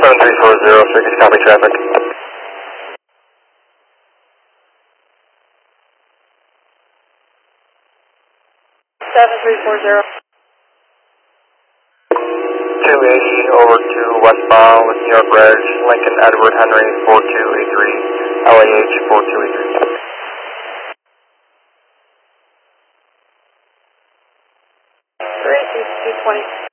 7340, Circus copy traffic. 7340. 280 over to westbound with New York Reg, Lincoln Edward Henry 4283, LAH 4283. Great, 220.